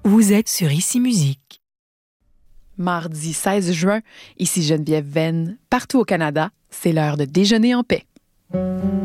Vous êtes sur Ici Musique. Mardi 16 juin, ici Geneviève Venn. Partout au Canada, c'est l'heure de déjeuner en paix.